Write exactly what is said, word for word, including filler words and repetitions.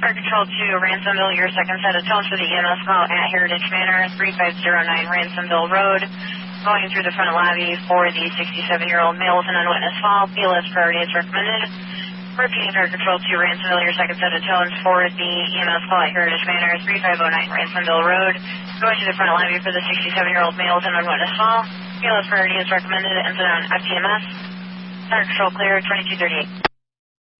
Fire Control to Ransomville, your second set of tones for the E M S call at Heritage Manor, three five zero nine Ransomville Road. Going through the front lobby for the sixty-seven-year-old male with an unwitnessed fall. B L S priority is recommended. Repeating Fire Control to Ransomville, your second set of tones for the E M S call at Heritage Manor, three five zero nine Ransomville Road. Going to the front lobby for the sixty-seven-year-old male with an unwitnessed fall. B L S priority is recommended. Incident on F T M S. Fire Control clear, twenty-two thirty-eight.